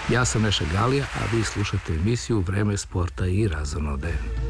Ja sam Neša Galija, a vi slušate emisiju Vreme sporta i razonode.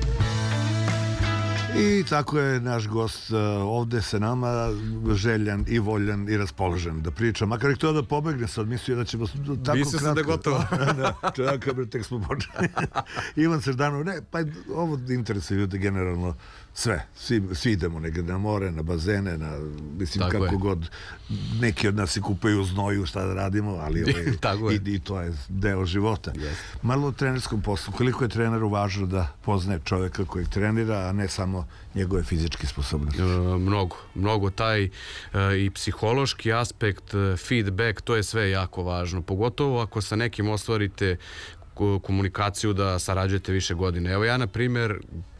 I tako je naš gost ovde sa nama, željan i voljan i raspoložen da priča. Makar je to da pobegne sad, mislio da ćemo tako kratko. Mislio sam da je gotovo. Čekaj, tek smo počeli. Ivan Srdanov, pa ovo interesuje ljude generalno sve. Svi idemo negdje na more, na bazene, mislim tako kako je. God. Neki od nas se kupaju u znoju, šta da radimo, ali i to je deo života. Yes. Malo o trenerskom poslu. Koliko je treneru važno da poznaje čovjeka kojeg trenira, a ne samo njegove fizičke sposobnosti? Mnogo taj i psihološki aspekt, feedback, to je sve jako važno. Pogotovo ako sa nekim ostvarite komunikaciju da sarađujete više godine. Evo ja, na primjer,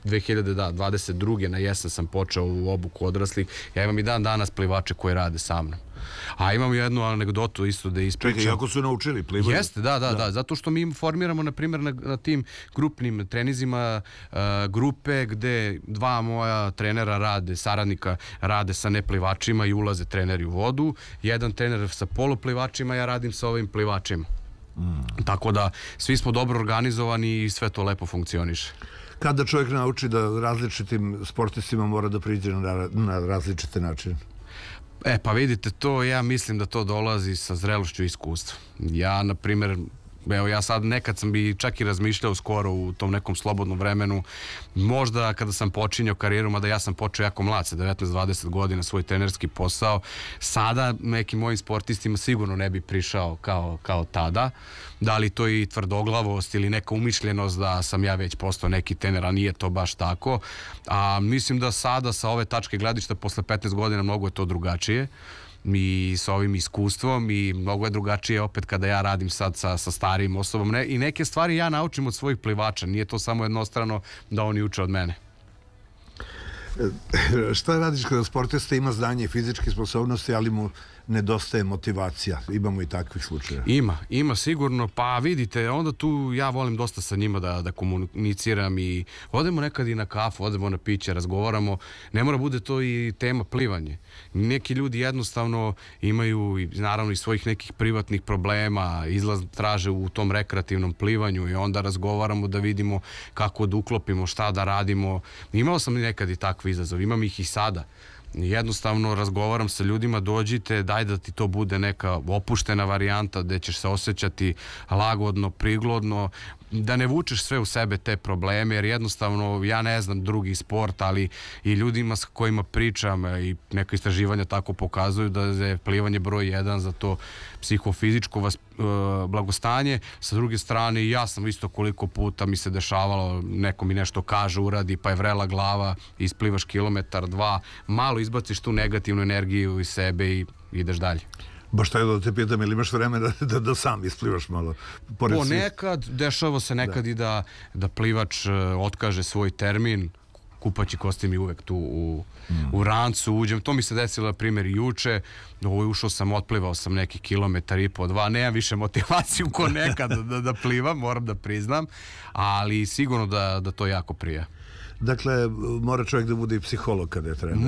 2022. na jesen sam počeo u obuku odraslih. Ja imam i dan danas plivače koji rade sa mnom. A imam jednu anegdotu isto da ispričam. Čekaj, jako su naučili plivanje? Jeste, da. Zato što mi formiramo, na primjer, na tim grupnim trenizima grupe gde dva moja trenera rade, saradnika rade sa neplivačima i ulaze treneri u vodu. Jedan trener sa poluplivačima, ja radim sa ovim plivačima. Tako da svi smo dobro organizovani i sve to lepo funkcioniše. Kada čovjek nauči da različitim sportistima mora da priđe na različite načine? Pa vidite, to ja mislim da to dolazi sa zrelošću i iskustvom. Ja, na primjer, evo ja sad nekad sam bi čak i razmišljao skoro u tom nekom slobodnom vremenu, možda kada sam počinjao karijeru, mada ja sam počeo jako mlad, sa 19-20 godina svoj trenerski posao, sada nekim mojim sportistima sigurno ne bi prišao kao tada, da li to i tvrdoglavost ili neka umišljenost da sam ja već postao neki trener, a nije to baš tako, a mislim da sada sa ove tačke gledišta posle 15 godina mnogo je to drugačije i sa ovim iskustvom i mnogo je drugačije opet kada ja radim sad sa starijim osobom i neke stvari ja naučim od svojih plivača, nije to samo jednostrano da oni uče od mene. Šta radiš kada sportista ima znanje i fizičke sposobnosti, ali mu nedostaje motivacija? Imamo i takvih slučaja. Ima sigurno, pa vidite, onda tu ja volim dosta sa njima da komuniciram i odemo nekad i na kafu, odemo na piće, razgovaramo, ne mora bude to i tema plivanje. Neki ljudi jednostavno imaju naravno i svojih nekih privatnih problema, izlaz traže u tom rekreativnom plivanju i onda razgovaramo da vidimo kako da uklopimo, šta da radimo. Imao sam nekad i takve izazove, imam ih i sada. Jednostavno razgovaram sa ljudima, dođite, daj da ti to bude neka opuštena varijanta gde ćeš se osjećati lagodno, prigodno, da ne vučeš sve u sebe te probleme, jer jednostavno ja ne znam drugi sport, ali i ljudima s kojima pričam i neka istraživanja tako pokazuju da je plivanje broj 1 za to psihofizičko blagostanje. Sa druge strane i ja sam isto koliko puta mi se dešavalo, neko mi nešto kaže, uradi, pa je vrela glava, isplivaš kilometar, dva, malo izbaciš tu negativnu energiju iz sebe i ideš dalje. Baš tako da te pitam, ili imaš vreme da sam isplivaš malo? Ponekad, dešava se nekad i da plivač otkaže svoj termin, kupaći kostim i uvek tu u rancu uđem. To mi se desilo, na primjer, i juče. Ušao sam, otplivao sam neki kilometar i po dva. Nemam više motivaciju ko nekad da plivam, moram da priznam, ali sigurno da to jako prija. Dakle, mora čovjek da bude i psiholog kada je trener.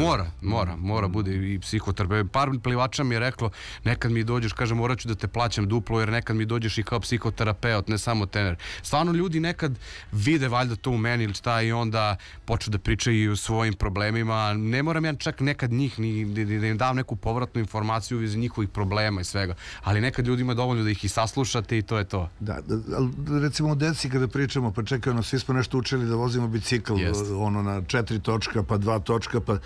Mora bude i psihoterapeut. Par plivača mi je reklo, nekad mi dođeš, kaže, morat ću da te plaćam duplo, jer nekad mi dođeš i kao psihoterapeut, ne samo trener. Stvarno ljudi nekad vide valjda to u meni ili šta i onda počnu da pričaju o svojim problemima. Ne moram ja čak nekad njih da im dam neku povratnu informaciju iz njihovih problema i svega, ali nekad ljudima je dovoljno da ih i saslušate i to je to. Da, recimo o deci kada pričamo, pa čekaj, svi smo nešto učili da vozimo bicikl, ono na 4 točka, pa 2 točka, pa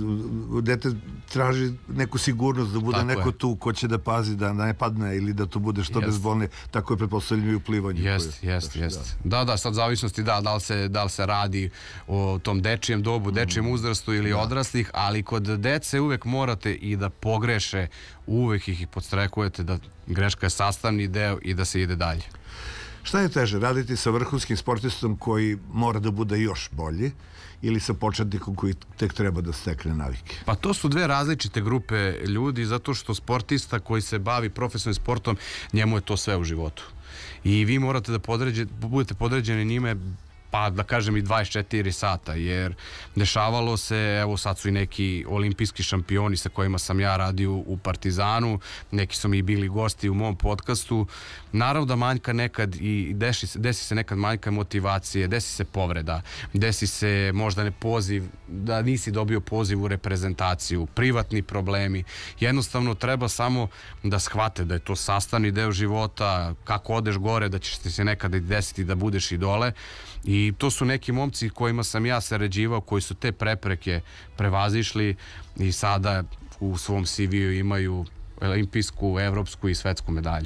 dete traži neku sigurnost da bude tako neko tu ko će da pazi da ne padne ili da to bude što bezbolnije, tako je pretpostavljeno i u plivanju. Jeste. Da, sad zavisnosti da li se radi o tom dečijem dobu, dečijem uzrastu ili odraslih, ali kod dece uvek morate i da pogreše, uvek ih podstrekujete da greška je sastavni deo i da se ide dalje. Šta je teže, raditi sa vrhunskim sportistom koji mora da bude još bolji ili sa početnikom koji tek treba da stekne navike? Pa to su dve različite grupe ljudi, zato što sportista koji se bavi profesionalnim sportom, njemu je to sve u životu. I vi morate da budete podređeni njime pa da kažem i 24 sata, jer dešavalo se, evo sad su i neki olimpijski šampioni sa kojima sam ja radio u Partizanu, neki su mi bili gosti u mom podcastu. Naravno da manjka nekad i desi se nekad manjka motivacije, desi se povreda, desi se možda poziv, da nisi dobio poziv u reprezentaciju, privatni problemi. Jednostavno treba samo da shvate da je to sastavni deo života, kako odeš gore da ćeš ti se nekada desiti da budeš i dole. I to su neki momci kojima sam ja sarađivao, koji su te prepreke prevazišli i sada u svom CV-u imaju olimpijsku, evropsku i svetsku medalju.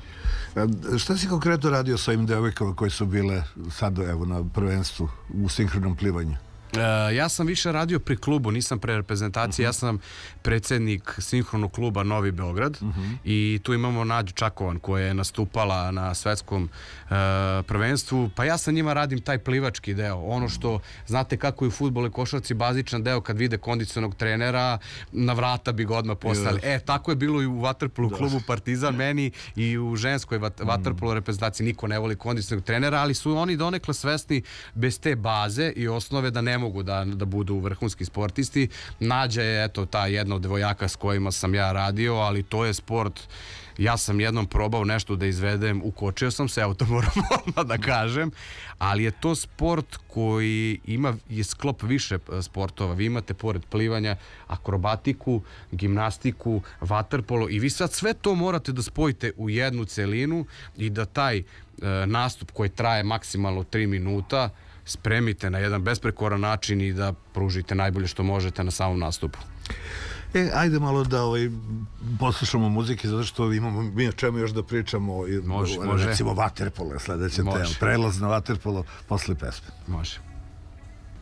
Šta si konkretno radio sa ovim devojkama koje su bile sad evo na prvenstvu u sinhronom plivanju? Ja sam više radio pri klubu, nisam pre reprezentacije, ja sam predsjednik sinhronog kluba Novi Beograd i tu imamo Nađu Čakovan koja je nastupala na svetskom prvenstvu, pa ja sa njima radim taj plivački deo, ono što znate kako je u fudbalu i košarci bazičan deo, kad vide kondicionog trenera na vrata bi ga odmah poslali. Tako je bilo i u vaterpolu klubu Partizan, meni i u ženskoj vaterpolu reprezentaciji. Niko ne voli kondicionog trenera, ali su oni donekle svesni bez te baze i osnove da ne mogu da budu vrhunski sportisti. Nađa je eto ta jedna od devojaka s kojima sam ja radio, ali to je sport. Ja sam jednom probao nešto da izvedem, ukočio sam se, evo to moram odmah da kažem, ali je to sport koji je sklop više sportova. Vi imate pored plivanja akrobatiku, gimnastiku, vaterpolo i vi sad sve to morate da spojite u jednu celinu i da taj nastup koji traje maksimalno 3 minuta spremite na jedan besprekoran način i da pružite najbolje što možete na samom nastupu. Ajde malo da poslušamo muzike, zato što imamo mi o čemu još da pričamo. Može. Recimo vaterpolo je sledeća tema. Prelaz na vaterpolo posle pesme. Može.